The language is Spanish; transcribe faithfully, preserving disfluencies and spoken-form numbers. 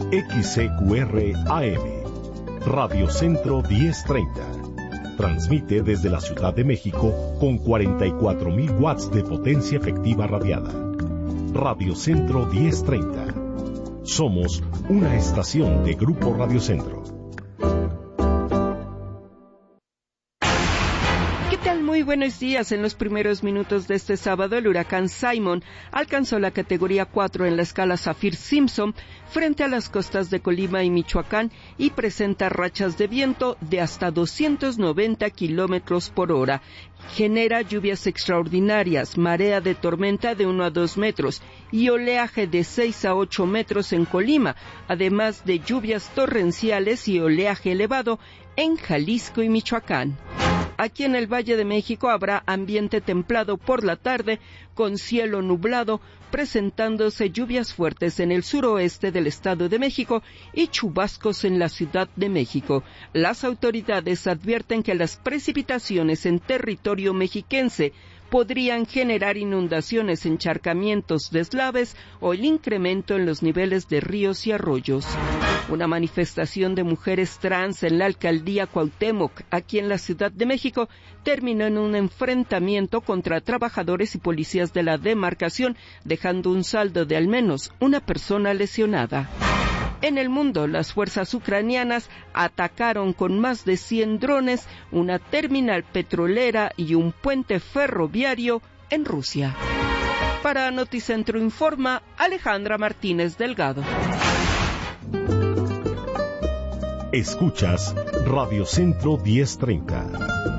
X C Q R A M, Radio Centro diez treinta. Transmite desde la Ciudad de México con cuarenta y cuatro mil watts de potencia efectiva radiada. Radio Centro diez treinta. Somos una estación de Grupo Radio Centro. Muy buenos días. En los primeros minutos de este sábado, el huracán Simon alcanzó la categoría cuatro en la escala Saffir-Simpson frente a las costas de Colima y Michoacán y presenta rachas de viento de hasta doscientos noventa kilómetros por hora. Genera lluvias extraordinarias, marea de tormenta de uno a dos metros y oleaje de seis a ocho metros en Colima, además de lluvias torrenciales y oleaje elevado en Jalisco y Michoacán. Aquí en el Valle de México habrá ambiente templado por la tarde, con cielo nublado, presentándose lluvias fuertes en el suroeste del Estado de México y chubascos en la Ciudad de México. Las autoridades advierten que las precipitaciones en territorio mexiquense podrían generar inundaciones, encharcamientos, deslaves o el incremento en los niveles de ríos y arroyos. Una manifestación de mujeres trans en la alcaldía Cuauhtémoc, aquí en la Ciudad de México, terminó en un enfrentamiento contra trabajadores y policías de la demarcación, dejando un saldo de al menos una persona lesionada. En el mundo, las fuerzas ucranianas atacaron con más de cien drones una terminal petrolera y un puente ferroviario en Rusia. Para Noticentro Informa, Alejandra Martínez Delgado. Escuchas Radio Centro diez treinta.